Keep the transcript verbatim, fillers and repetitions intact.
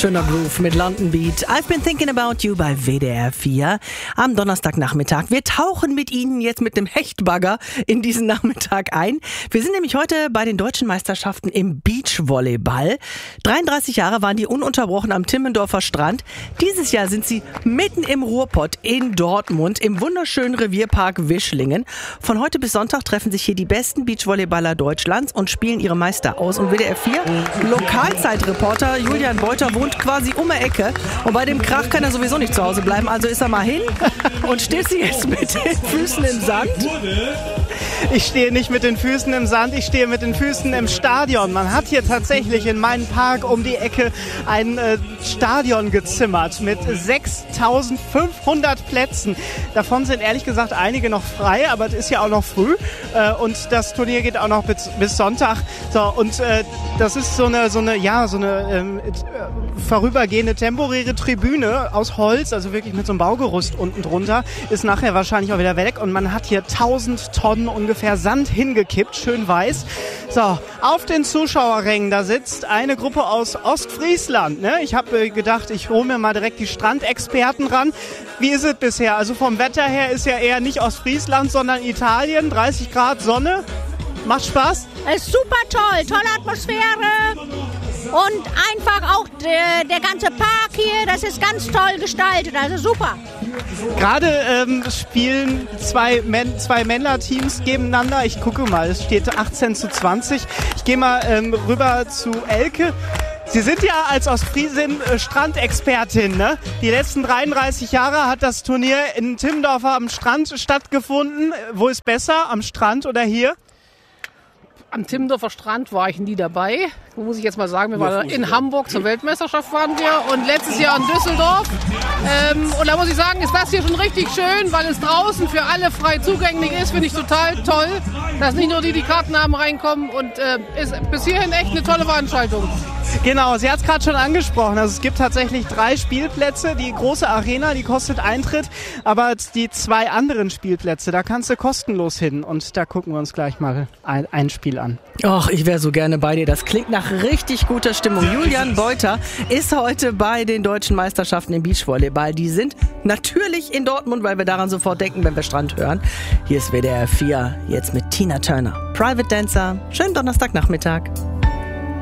Schöner Groove mit London Beat. I've been thinking about you bei W D R vier am Donnerstagnachmittag. Wir tauchen mit Ihnen jetzt mit dem Hechtbagger in diesen Nachmittag ein. Wir sind nämlich heute bei den deutschen Meisterschaften im Beachvolleyball. dreiunddreißig Jahre waren die ununterbrochen am Timmendorfer Strand. Dieses Jahr sind sie mitten im Ruhrpott in Dortmund im wunderschönen Revierpark Wischlingen. Von heute bis Sonntag treffen sich hier die besten Beachvolleyballer Deutschlands und spielen ihre Meister aus. Und W D R vier Lokalzeitreporter Julian Beuter wohnt quasi um die Ecke. Und bei dem Krach kann er sowieso nicht zu Hause bleiben. Also ist er mal hin und steht sie jetzt mit den Füßen im Sand. Ich stehe nicht mit den Füßen im Sand, ich stehe mit den Füßen im Stadion. Man hat hier tatsächlich in meinem Park um die Ecke ein äh, Stadion gezimmert mit sechstausendfünfhundert Plätzen. Davon sind ehrlich gesagt einige noch frei, aber es ist ja auch noch früh. Äh, und das Turnier geht auch noch bis, bis Sonntag. So, und äh, das ist so eine, so eine, ja, so eine ähm, vorübergehende temporäre Tribüne aus Holz, also wirklich mit so einem Baugerüst unten drunter, ist nachher wahrscheinlich auch wieder weg. Und man hat hier tausend Tonnen ungefähr Sand hingekippt, schön weiß. So, auf den Zuschauerrängen, da sitzt eine Gruppe aus Ostfriesland. Ne? Ich habe äh, gedacht, ich hole mir mal direkt die Strandexperten ran. Wie ist es bisher? Also vom Wetter her ist ja eher nicht Ostfriesland, sondern Italien. dreißig Grad Sonne. Macht Spaß? Es ist super toll, tolle Atmosphäre und einfach auch der, der ganze Park hier, das ist ganz toll gestaltet, also super. Gerade ähm, spielen zwei, Män- zwei Männerteams gegeneinander. Ich gucke mal, es steht achtzehn zu zwanzig. Ich gehe mal ähm, rüber zu Elke. Sie sind ja als Ostfriesin äh, Strandexpertin, ne? Die letzten dreiunddreißig Jahre hat das Turnier in Timmendorfer am Strand stattgefunden. Wo ist besser, am Strand oder hier? Am Timmendorfer Strand war ich nie dabei. Muss ich jetzt mal sagen, wir waren in Hamburg zur Weltmeisterschaft waren wir und letztes Jahr in Düsseldorf. Ähm, und da muss ich sagen, ist das hier schon richtig schön, weil es draußen für alle frei zugänglich ist. Finde ich total toll, dass nicht nur die, die Karten haben, reinkommen. Und äh, ist bis hierhin echt eine tolle Veranstaltung. Genau, sie hat es gerade schon angesprochen. Also es gibt tatsächlich drei Spielplätze. Die große Arena, die kostet Eintritt. Aber die zwei anderen Spielplätze, da kannst du kostenlos hin. Und da gucken wir uns gleich mal ein, ein Spiel an. Och, ich wäre so gerne bei dir. Das klingt nach richtig guter Stimmung. Julian Beuter ist heute bei den deutschen Meisterschaften im Beachvolleyball. Die sind natürlich in Dortmund, weil wir daran sofort denken, wenn wir Strand hören. Hier ist W D R vier, jetzt mit Tina Turner. Private Dancer. Schönen Donnerstagnachmittag.